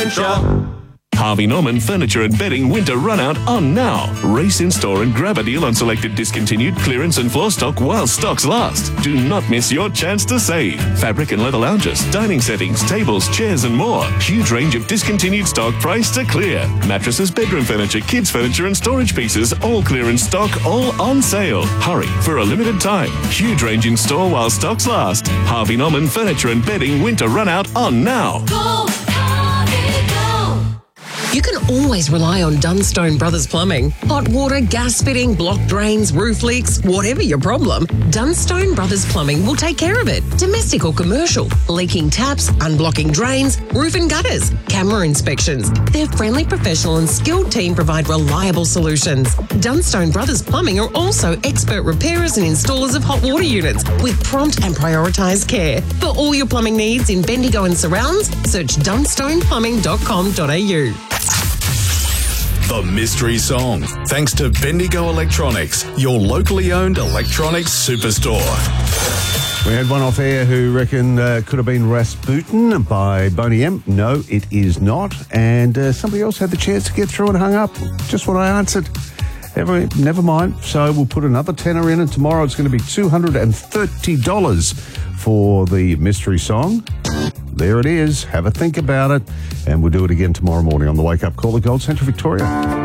adventure. Harvey Norman Furniture and Bedding Winter Runout on now. Race in store and grab a deal on selected discontinued clearance and floor stock while stocks last. Do not miss your chance to save. Fabric and leather lounges, dining settings, tables, chairs and more. Huge range of discontinued stock priced to clear. Mattresses, bedroom furniture, kids furniture and storage pieces, all clearance stock, all on sale. Hurry for a limited time. Huge range in store while stocks last. Harvey Norman Furniture and Bedding Winter Runout on now. Go, Harvey, go! You can always rely on Dunstone Brothers Plumbing. Hot water, gas fitting, blocked drains, roof leaks, whatever your problem, Dunstone Brothers Plumbing will take care of it. Domestic or commercial, leaking taps, unblocking drains, roof and gutters, camera inspections. Their friendly, professional and skilled team provide reliable solutions. Dunstone Brothers Plumbing are also expert repairers and installers of hot water units with prompt and prioritised care. For all your plumbing needs in Bendigo and surrounds, search dunstoneplumbing.com.au. The Mystery Song, thanks to Bendigo Electronics, your locally owned electronics superstore. We had one off air who reckoned could have been Rasputin by Boney M. No, it is not. And somebody else had the chance to get through and hung up. Just what I answered. Never mind. So we'll put another tenner in, and tomorrow it's going to be $230 for the Mystery Song. There it is. Have a think about it. And we'll do it again tomorrow morning on the Wake Up Call at Gold Central Victoria.